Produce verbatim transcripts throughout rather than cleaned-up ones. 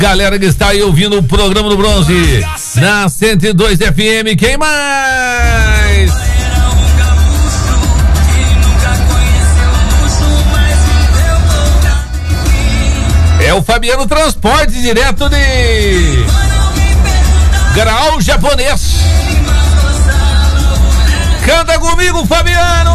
Galera que está aí ouvindo o programa do Bronze na cento e dois F M, quem mais? É o Fabiano Transporte, direto de Grau Japonês. Canta comigo, Fabiano!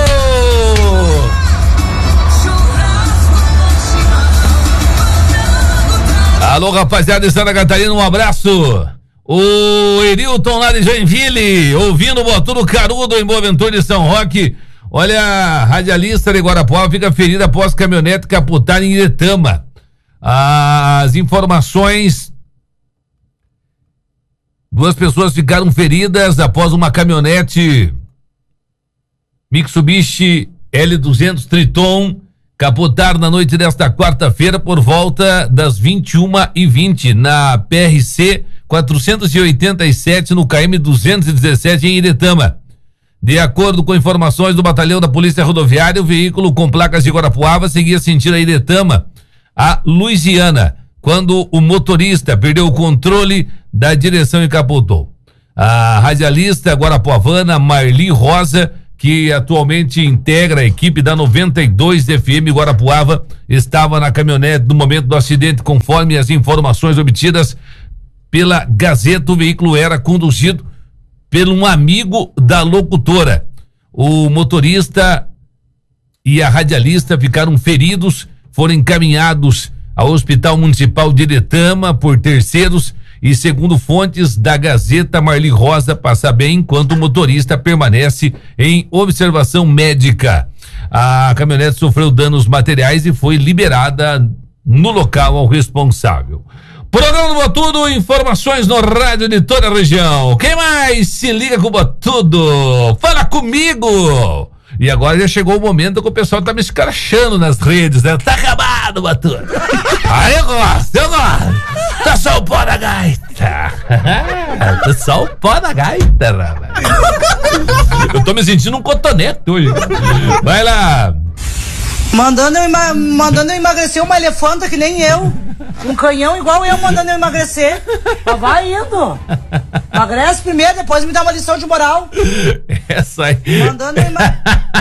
Alô, rapaziada de Santa Catarina, um abraço. O Erilton lá de Joinville, ouvindo o Botudo Carudo em Boa Ventura de São Roque. Olha, a radialista de Guarapuava fica ferida após caminhonete capotar em Iretama. As informações: duas pessoas ficaram feridas após uma caminhonete Mitsubishi L duzentos Triton capotar na noite desta quarta-feira por volta das vinte e uma e vinte na P R C quatrocentos e oitenta e sete no K M duzentos e dezessete em Iretama. De acordo com informações do batalhão da Polícia Rodoviária, o veículo com placas de Guarapuava seguia sentido a Iretama, a Luisiana, quando o motorista perdeu o controle da direção e capotou. A radialista guarapuavana Marli Rosa, que atualmente integra a equipe da noventa e dois F M Guarapuava, estava na caminhonete no momento do acidente. Conforme as informações obtidas pela Gazeta, o veículo era conduzido por um amigo da locutora. O motorista e a radialista ficaram feridos, foram encaminhados ao Hospital Municipal de Iretama por terceiros e, segundo fontes da Gazeta, Marli Rosa passa bem enquanto o motorista permanece em observação médica. A caminhonete sofreu danos materiais e foi liberada no local ao responsável. Programa do Botudo, informações no rádio de toda a região. Quem mais se liga com o Botudo? Fala comigo! E agora já chegou o momento que o pessoal tá me escrachando nas redes, né? Tá acabado, Botudo. Ah, eu gosto, eu gosto. Tá só o pó da gaita. Tá só o pó da gaita, rapaz. Eu tô me sentindo um cotonete hoje. Vai lá. Mandando eu, ema- mandando eu emagrecer uma elefanta que nem eu. Um canhão igual eu mandando eu emagrecer. Mas vai indo. Emagrece primeiro, depois me dá uma lição de moral. Essa aí. Mandando eu emagrecer.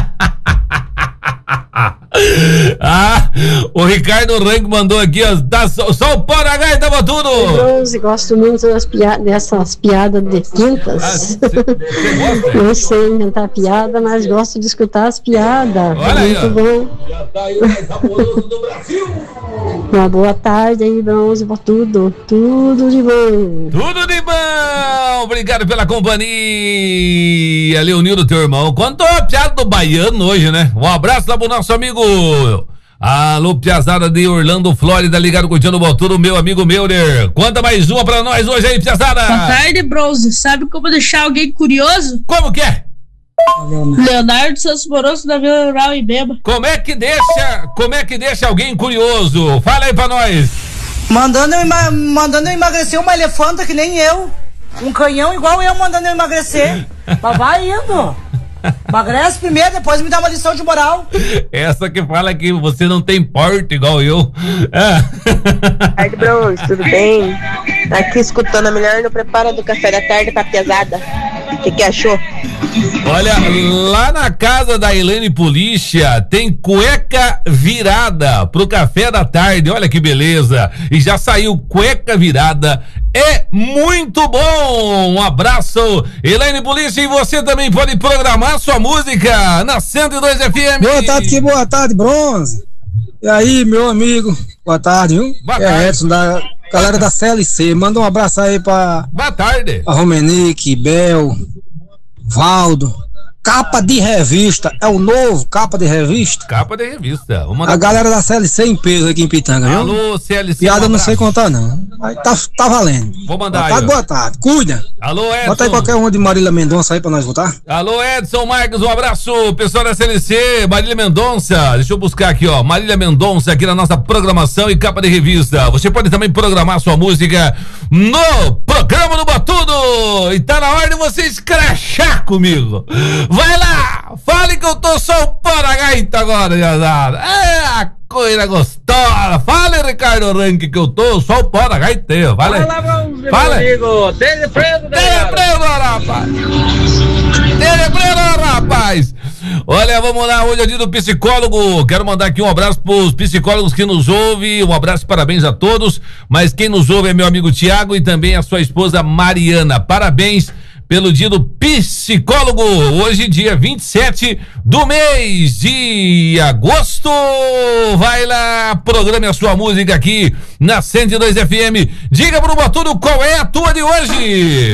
Ah, o Ricardo Ranco mandou aqui, ó. Tá só, só o pó da gaita, Botudo. Bronze, gosto muito das pia- dessas piadas de quintas. Ah, cê, cê gosta? Não sei inventar piada, mas gosto de escutar as piadas. Olha aí, muito ó. bom. Uma boa tarde aí, Bronze, Botudo. Tudo de bom. Tudo de bom! Obrigado pela companhia, Leonildo, teu irmão. Contou a piada do baiano hoje, né? Um abraço lá pro nosso amigo. Alô, piazada de Orlando, Flórida, ligado com o Tiano Botudo, meu amigo Meurer. Conta mais uma pra nós hoje aí, piazada. Boa tarde, Bronze. Sabe como deixar alguém curioso? Como que é? Leonardo Santos Moroso da Vila Rural em Beba. Como é que deixa, como é que deixa alguém curioso? Fala aí pra nós. Mandando eu, ema- mandando eu emagrecer uma elefanta que nem eu. Um canhão igual eu mandando eu emagrecer. Mas vai indo. Emagrece primeiro, depois me dá uma lição de moral. Essa que fala que você não tem porte igual eu. Ah. Tarde, Bronze, tudo bem? Aqui escutando a melhor no preparo do café da tarde pra pesada. O que que achou? Olha, lá na casa da Helene Polícia tem cueca virada pro café da tarde, olha que beleza, e já saiu cueca virada, é muito bom. Um abraço, Helene Polícia, e você também pode programar sua música na cento e dois F M. Boa tarde, que boa tarde, Bronze. E aí, meu amigo, boa tarde, viu? Boa é tarde. Edson, da galera da C L C, manda um abraço aí pra, Boa tarde. pra Romenique, Bel, Valdo. Capa de revista, é o novo capa de revista. Capa de revista. Vou mandar- A galera da C L C em peso aqui em Pitanga, viu? Alô, C L C. Piada um eu não sei abraço. contar, não. Aí tá, tá valendo. Vou mandar Boa aí, tarde, ó. boa tarde. Cuida. Alô, Edson. Bota aí qualquer uma de Marília Mendonça aí pra nós votar. Alô, Edson Marcos, um abraço, pessoal da C L C, Marília Mendonça, deixa eu buscar aqui, ó, Marília Mendonça aqui na nossa programação e capa de revista. Você pode também programar sua música no programa do Botudo, e tá na hora de você escrachar comigo. Vai lá, fale que eu tô só o pó da gaita agora, Jazada. É, coisa gostosa. Fala, Ricardo Ranque, que eu tô só o pó da gaiteira. Fala, Fala, Bronze, fala. meu amigo. Teleprendo, Teleprendo, rapaz. Teleprendo, rapaz. Olha, vamos lá, hoje é dia do psicólogo. Quero mandar aqui um abraço pros psicólogos que nos ouvem. Um abraço e parabéns a todos. Mas quem nos ouve é meu amigo Tiago e também a sua esposa Mariana. Parabéns pelo dia do psicólogo, hoje dia vinte e sete do mês de agosto. Vai lá, programe a sua música aqui na cento e dois F M. Diga pro Botudo qual é a tua de hoje.